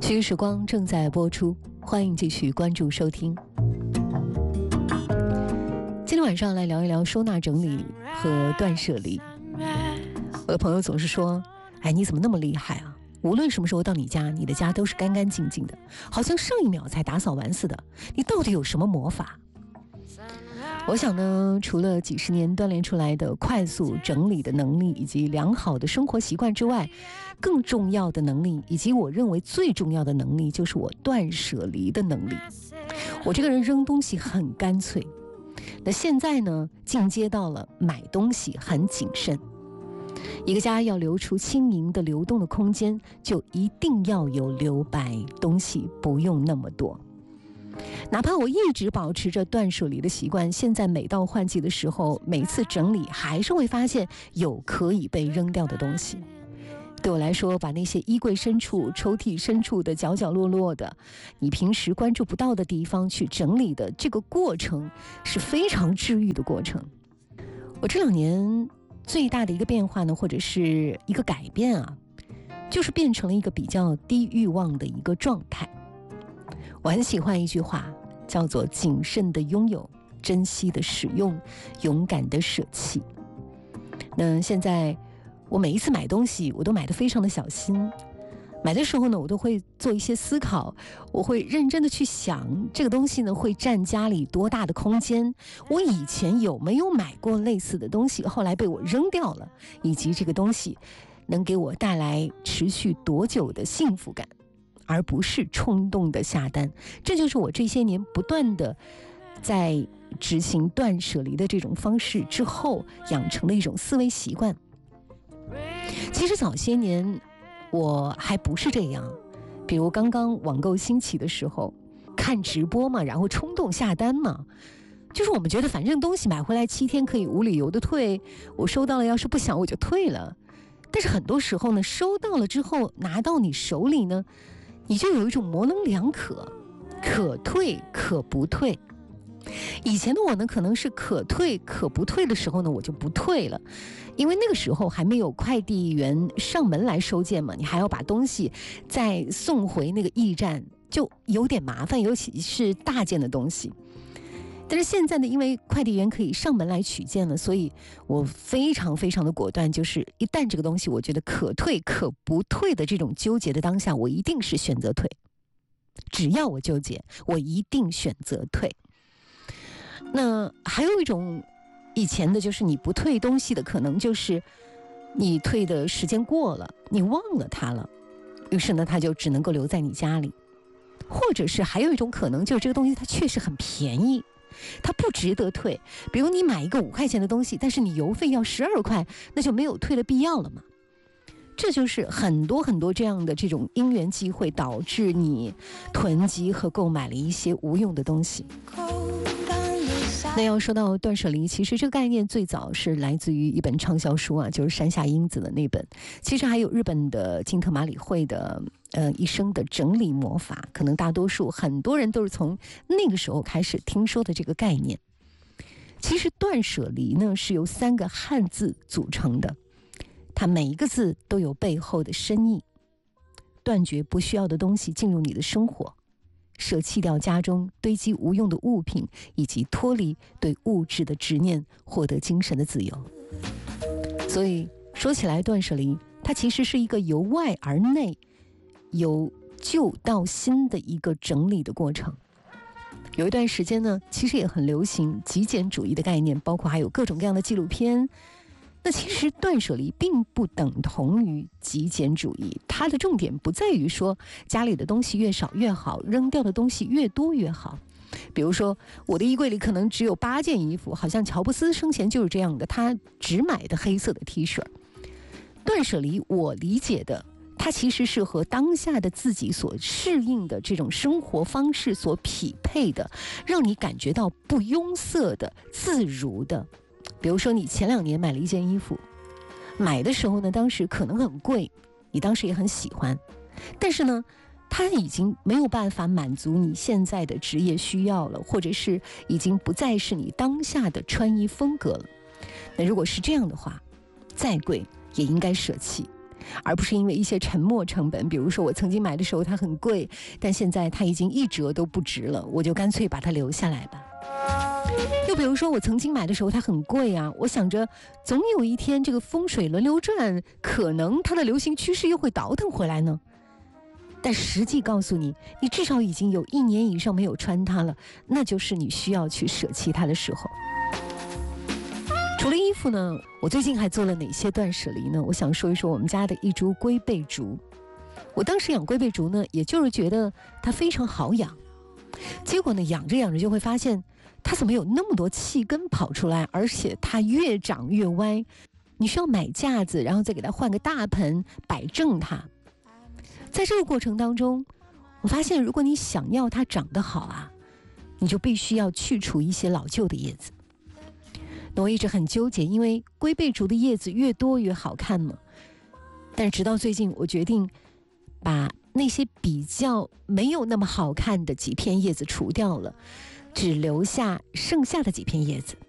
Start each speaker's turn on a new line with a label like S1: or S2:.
S1: 曲艺时光正在播出，欢迎继续关注收听。今天晚上来聊一聊收纳整理和断舍离。我的朋友总是说，你怎么那么厉害啊，无论什么时候到你家，你的家都是干干净净的，好像上一秒才打扫完似的，你到底有什么魔法？我想呢，除了几十年锻炼出来的快速整理的能力以及良好的生活习惯之外，更重要的能力，以及我认为最重要的能力，就是我断舍离的能力。我这个人扔东西很干脆，那现在呢，进阶到了买东西很谨慎。一个家要留出轻盈的流动的空间，就一定要有留白，东西不用那么多。哪怕我一直保持着断舍离的习惯，现在每到换季的时候，每次整理还是会发现有可以被扔掉的东西。对我来说，把那些衣柜深处、抽屉深处的角角落落的，你平时关注不到的地方去整理的这个过程，是非常治愈的过程。我这2年最大的一个变化呢，或者是一个改变啊，就是变成了一个比较低欲望的一个状态。我很喜欢一句话，叫做谨慎的拥有，珍惜的使用，勇敢的舍弃。那现在我每一次买东西，我都买得非常的小心。买的时候呢，我都会做一些思考，我会认真的去想这个东西呢会占家里多大的空间，我以前有没有买过类似的东西，后来被我扔掉了，以及这个东西能给我带来持续多久的幸福感，而不是冲动的下单。这就是我这些年不断的在执行断舍离的这种方式之后养成的一种思维习惯。其实早些年我还不是这样，比如刚刚网购兴起的时候，看直播嘛，然后冲动下单嘛，就是我们觉得反正东西买回来7天可以无理由的退，我收到了要是不想我就退了。但是很多时候呢，收到了之后拿到你手里呢，你就有一种模棱两可，可退可不退。以前的我呢，可能是可退可不退的时候呢，我就不退了，因为那个时候还没有快递员上门来收件嘛，你还要把东西再送回那个驿站，就有点麻烦，尤其是大件的东西。但是现在呢，因为快递员可以上门来取件了，所以我非常非常的果断，就是一旦这个东西我觉得可退可不退的这种纠结的当下，我一定是选择退。只要我纠结，我一定选择退。那还有一种以前的，就是你不退东西的可能就是你退的时间过了，你忘了它了，于是呢它就只能够留在你家里。或者是还有一种可能，就是这个东西它确实很便宜，它不值得退。比如你买一个5块钱的东西，但是你邮费要12块，那就没有退的必要了嘛。这就是很多很多这样的这种因缘际会，导致你囤积和购买了一些无用的东西。那要说到断舍离，其实这个概念最早是来自于一本畅销书啊，就是山下英子的那本。其实还有日本的金特马里惠的一生的整理魔法，可能大多数很多人都是从那个时候开始听说的这个概念。其实断舍离呢是由3个汉字组成的，它每一个字都有背后的深意。断绝不需要的东西进入你的生活，舍弃掉家中堆积无用的物品，以及脱离对物质的执念，获得精神的自由。所以说起来，断舍离它其实是一个由外而内，由旧到新的一个整理的过程。有一段时间呢，其实也很流行极简主义的概念，包括还有各种各样的纪录片。那其实断舍离并不等同于极简主义，它的重点不在于说家里的东西越少越好，扔掉的东西越多越好。比如说我的衣柜里可能只有8件衣服，好像乔布斯生前就是这样的，他只买的黑色的 T 恤。断舍离我理解的，它其实是和当下的自己所适应的这种生活方式所匹配的，让你感觉到不庸塞的、自如的。比如说你前2年买了一件衣服，买的时候呢，当时可能很贵，你当时也很喜欢，但是呢它已经没有办法满足你现在的职业需要了，或者是已经不再是你当下的穿衣风格了。那如果是这样的话，再贵也应该舍弃。 而不是因为一些沉没成本，比如说我曾经买的时候它很贵，但现在它已经1折都不值了，我就干脆把它留下来吧。又比如说我曾经买的时候它很贵啊，我想着总有一天这个风水轮流转，可能它的流行趋势又会倒腾回来呢。但实际告诉你，你至少已经有1年以上没有穿它了，那就是你需要去舍弃它的时候。除了衣服呢，我最近还做了哪些断舍离呢？我想说一说我们家的一株龟背竹。我当时养龟背竹呢，也就是觉得它非常好养，结果呢，养着养着就会发现它怎么有那么多气根跑出来，而且它越长越歪，你需要买架子，然后再给它换个大盆摆正它。在这个过程当中，我发现如果你想要它长得好啊，你就必须要去除一些老旧的叶子。那我一直很纠结，因为龟背竹的叶子越多越好看嘛。但直到最近，我决定把那些比较没有那么好看的几片叶子除掉了，只留下剩下的几片叶子。